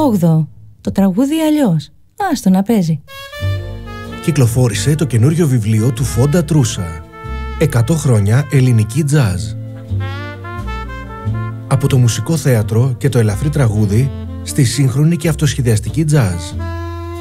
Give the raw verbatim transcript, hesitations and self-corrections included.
όγδοο. Το τραγούδι αλλιώς. Άστο να παίζει. Κυκλοφόρησε το καινούριο βιβλίο του Φόντα Τρούσα. εκατό χρόνια ελληνική τζάζ. Από το μουσικό θέατρο και το ελαφρύ τραγούδι στη σύγχρονη και αυτοσχεδιαστική τζάζ.